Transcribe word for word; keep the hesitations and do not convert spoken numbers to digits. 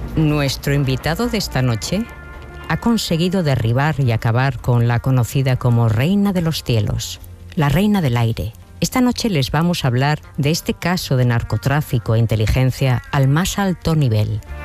Nuestro invitado de esta noche ha conseguido derribar y acabar con la conocida como Reina de los Cielos, la Reina del Aire. Esta noche les vamos a hablar de este caso de narcotráfico e inteligencia al más alto nivel.